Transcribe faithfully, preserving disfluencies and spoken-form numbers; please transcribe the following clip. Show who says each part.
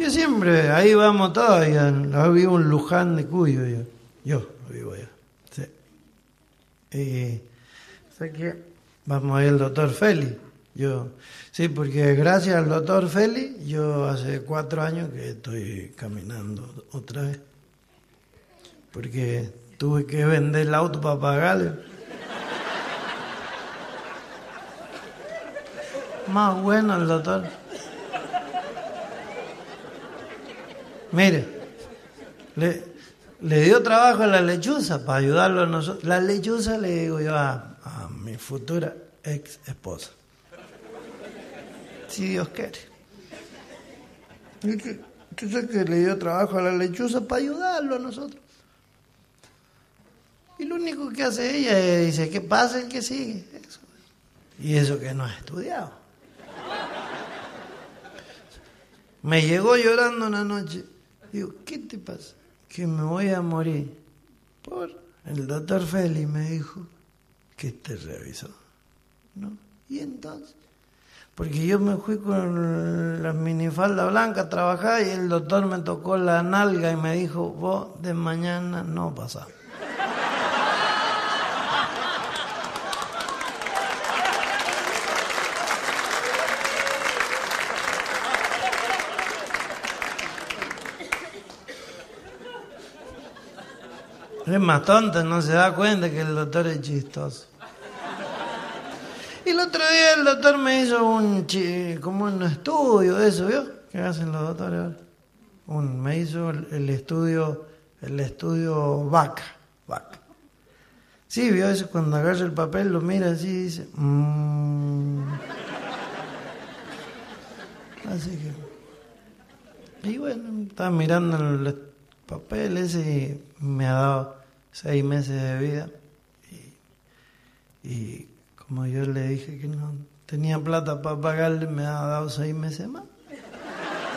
Speaker 1: que siempre, ahí vamos todavía. Yo vivo en Luján de Cuyo, yo. Yo vivo allá. Sí. Y, ¿sabes qué? Vamos a ir al doctor Félix. Yo, sí, porque gracias al doctor Félix, yo hace cuatro años que estoy caminando otra vez. Porque tuve que vender el auto para pagarle. Más bueno el doctor. Mire, le, le dio trabajo a la lechuza para ayudarlo a nosotros. La lechuza le digo yo a, a mi futura ex esposa. Si Dios quiere. ¿Qué sé que le dio trabajo a la lechuza para ayudarlo a nosotros? Y lo único que hace ella es dice, ¿qué pasa el que sigue? Eso. Y eso que no ha estudiado. Me llegó llorando una noche. Digo, ¿qué te pasa? Que me voy a morir. Por el doctor Félix me dijo que te revisó. ¿No? Y entonces, porque yo me fui con la minifalda blanca a trabajar y el doctor me tocó la nalga y me dijo, vos de mañana no pasás. Es más tonto, no se da cuenta que el doctor es chistoso. Y el otro día el doctor me hizo un chi, como un estudio de eso, ¿vio? ¿Qué hacen los doctores ahora? Un, me hizo el, el estudio, el estudio vaca, vaca. Sí, vio eso cuando agarra el papel, lo mira así y dice, mmm. Así que, y bueno, estaba mirando el papel ese y me ha dado seis meses de vida y, y como yo le dije que no tenía plata para pagarle, me ha dado seis meses más.